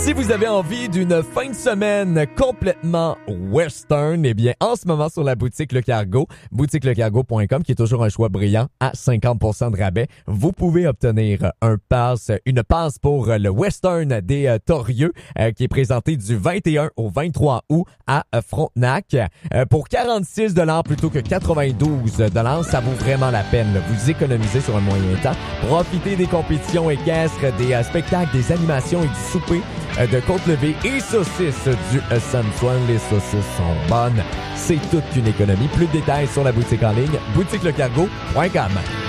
Si vous avez envie d'une fin de semaine complètement western, eh bien, en ce moment sur la boutique Le Cargo, boutiquelecargo.com, qui est toujours un choix brillant à 50% de rabais, vous pouvez obtenir une passe pour le western des Torieux, qui est présenté du 21 au 23 août à Frontenac. Pour 46 $ plutôt que 92 $, ça vaut vraiment la peine. Vous économisez sur un moyen temps. Profitez des compétitions équestres, des spectacles, des animations et du souper de côte levée et saucisses du San Juan. Les saucisses sont bonnes. C'est toute une économie. Plus de détails sur la boutique en ligne, boutiquelecargo.com.